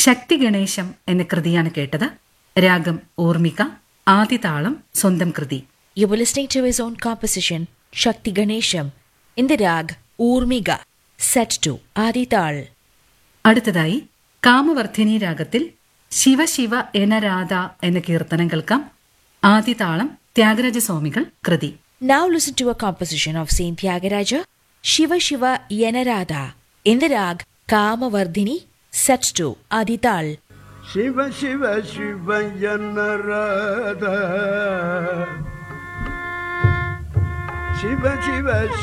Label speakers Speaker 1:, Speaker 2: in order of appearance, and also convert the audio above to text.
Speaker 1: ശക്തി ഗണേശം എന്ന കൃതിയാണ് കേട്ടത്. രാഗം ഊർമിക, ആദിതാളം സ്വന്തം കൃതി.
Speaker 2: You were listening to his own composition, Shakti Ganesham, in the rag Urmiga, set to Adital.
Speaker 1: അടുത്തതായി കാമവർദ്ധിനി രാഗത്തിൽ ശിവശിവ എന രാധ എന്ന കീർത്തനം കേൾക്കാം. ആദിതാളം ത്യാഗരാജസ്വാമികൾ കൃതി.
Speaker 2: Now listen to a composition of Saint Tyagaraja, Shiva Shiva Yenarada, in the rag Kamavardhini, set to Adital.
Speaker 3: Shiva Shiva ಶಿವಯ್ಯನರಾಧ Shiva Shiva